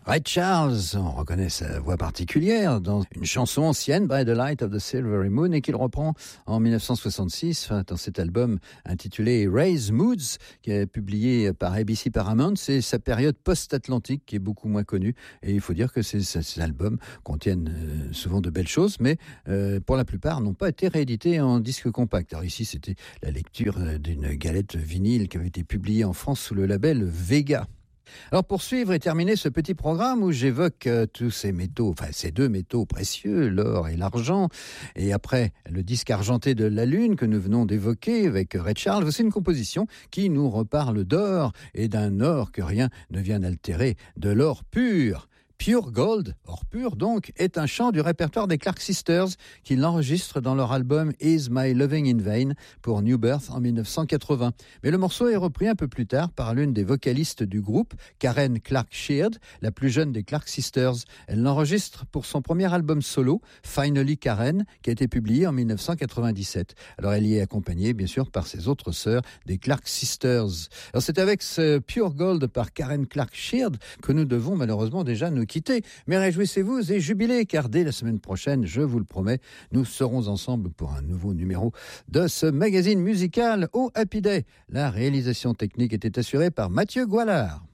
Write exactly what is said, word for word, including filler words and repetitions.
Ray Charles, on reconnaît sa voix particulière dans une chanson ancienne, By the Light of the Silvery Moon, et qu'il reprend en dix-neuf cent soixante-six dans cet album intitulé Ray's Moods, qui est publié par A B C Paramount. C'est sa période post-atlantique qui est beaucoup moins connue, et il faut dire que ces, ces albums contiennent euh, souvent de belles choses, mais euh, pour la plupart n'ont pas été réédités en disque compact. Alors ici, c'était la lecture d'une galette vinyle qui avait été publiée en France sous le label Vega. Alors pour suivre et terminer ce petit programme où j'évoque euh, tous ces métaux, enfin ces deux métaux précieux, l'or et l'argent, et après le disque argenté de la Lune que nous venons d'évoquer avec Ray Charles, voici une composition qui nous reparle d'or et d'un or que rien ne vient altérer, de l'or pur. Pure Gold, or pur donc, est un chant du répertoire des Clark Sisters qui l'enregistrent dans leur album Is My Loving in Vain pour New Birth en dix-neuf cent quatre-vingts. Mais le morceau est repris un peu plus tard par l'une des vocalistes du groupe, Karen Clark Sheard, la plus jeune des Clark Sisters. Elle l'enregistre pour son premier album solo, Finally Karen, qui a été publié en dix-neuf cent quatre-vingt-dix-sept. Alors elle y est accompagnée bien sûr par ses autres sœurs des Clark Sisters. Alors c'est avec ce Pure Gold par Karen Clark Sheard que nous devons malheureusement déjà nous quitter. Mais réjouissez-vous et jubilez, car dès la semaine prochaine, je vous le promets, nous serons ensemble pour un nouveau numéro de ce magazine musical au Happy Day. La réalisation technique était assurée par Mathieu Goualard.